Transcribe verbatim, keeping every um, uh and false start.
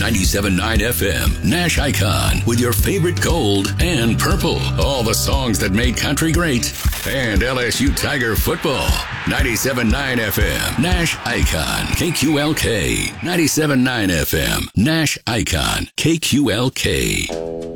ninety-seven point nine F M, Nash Icon, with your favorite gold and purple. All the songs that made country great. And L S U Tiger football. ninety-seven point nine F M, Nash Icon, K Q L K. ninety-seven point nine F M, Nash Icon, K Q L K.